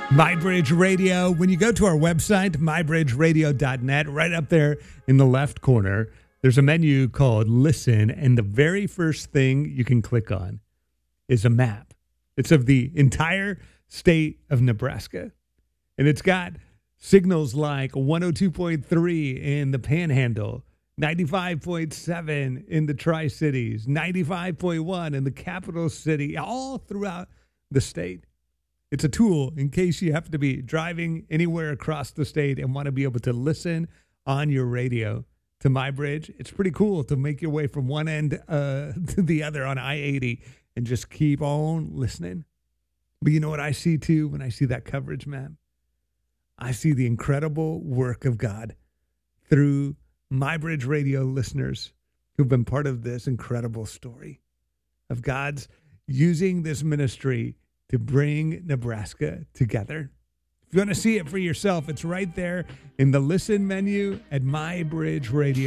MyBridge Radio. When you go to our website, mybridgeradio.net, right up there in the left corner, there's a menu called Listen, and the very first thing you can click on is a map. It's of the entire state of Nebraska, and it's got signals like 102.3 in the Panhandle, 95.7 in the Tri-Cities, 95.1 in the capital city, all throughout the state. It's a tool in case you have to be driving anywhere across the state and want to be able to listen on your radio to MyBridge. It's pretty cool to make your way from one end to the other on I-80 and just keep on listening. But you know what I see too when I see that coverage map? I see the incredible work of God through MyBridge Radio listeners who've been part of this incredible story of God's using this ministry to bring Nebraska together. If you want to see it for yourself, it's right there in the Listen menu at MyBridge Radio.